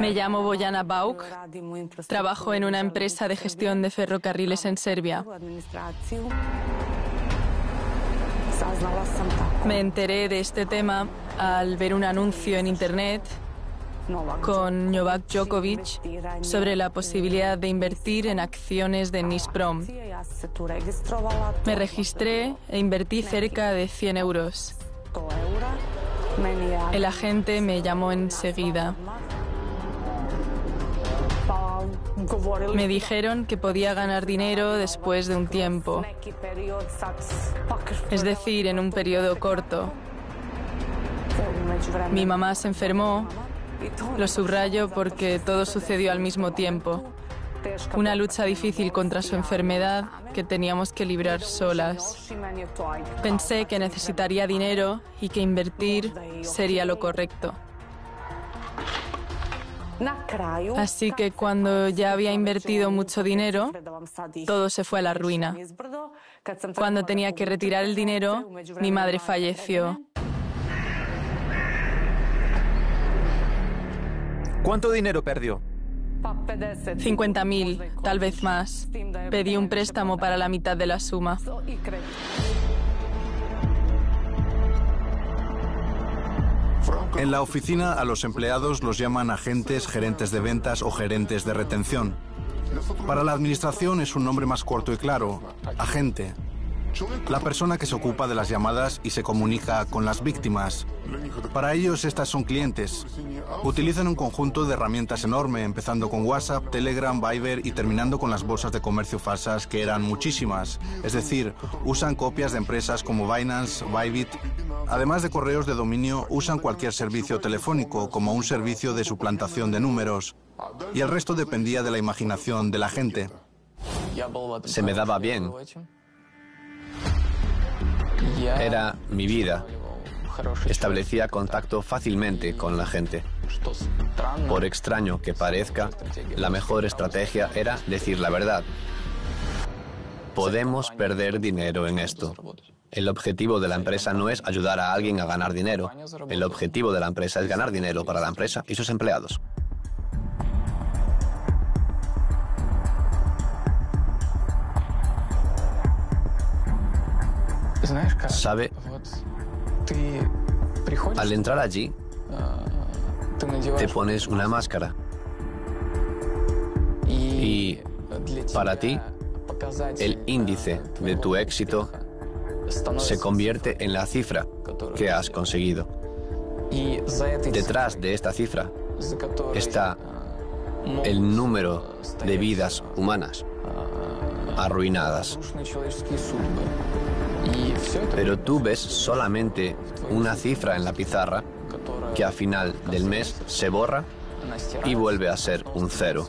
Me llamo Bojana Bauk, trabajo en una empresa de gestión de ferrocarriles en Serbia. Me enteré de este tema al ver un anuncio en internet con Novak Djokovic sobre la posibilidad de invertir en acciones de Nisprom. Me registré e invertí cerca de 100 euros. El agente me llamó enseguida. Me dijeron que podía ganar dinero después de un tiempo, es decir, en un periodo corto. Mi mamá se enfermó, lo subrayo porque todo sucedió al mismo tiempo. Una lucha difícil contra su enfermedad que teníamos que librar solas. Pensé que necesitaría dinero y que invertir sería lo correcto. Así que cuando ya había invertido mucho dinero, todo se fue a la ruina. Cuando tenía que retirar el dinero, mi madre falleció. ¿Cuánto dinero perdió? 50.000, tal vez más. Pedí un préstamo para la mitad de la suma. En la oficina a los empleados los llaman agentes, gerentes de ventas o gerentes de retención. Para la administración es un nombre más corto y claro, agente. La persona que se ocupa de las llamadas y se comunica con las víctimas. Para ellos estas son clientes. Utilizan un conjunto de herramientas enorme, empezando con WhatsApp, Telegram, Viber y terminando con las bolsas de comercio falsas, que eran muchísimas. Es decir, usan copias de empresas como Binance, Bybit. Además de correos de dominio, usan cualquier servicio telefónico, como un servicio de suplantación de números. Y el resto dependía de la imaginación de la gente. Se me daba bien. Era mi vida. Establecía contacto fácilmente con la gente. Por extraño que parezca, la mejor estrategia era decir la verdad. Podemos perder dinero en esto. El objetivo de la empresa no es ayudar a alguien a ganar dinero. El objetivo de la empresa es ganar dinero para la empresa y sus empleados. ¿Sabe? Al entrar allí, te pones una máscara. Y para ti, el índice de tu éxito se convierte en la cifra que has conseguido. Detrás de esta cifra está el número de vidas humanas arruinadas. Pero tú ves solamente una cifra en la pizarra que a final del mes se borra y vuelve a ser un cero.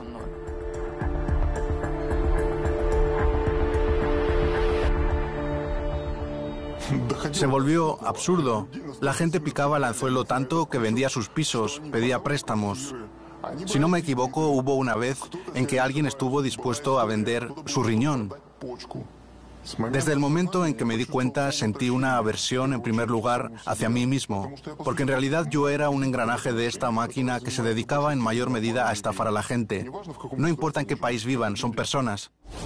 Se volvió absurdo. La gente picaba el anzuelo tanto que vendía sus pisos, pedía préstamos. Si no me equivoco, hubo una vez en que alguien estuvo dispuesto a vender su riñón. Desde el momento en que me di cuenta, sentí una aversión en primer lugar hacia mí mismo, porque en realidad yo era un engranaje de esta máquina que se dedicaba en mayor medida a estafar a la gente. No importa en qué país vivan, son personas.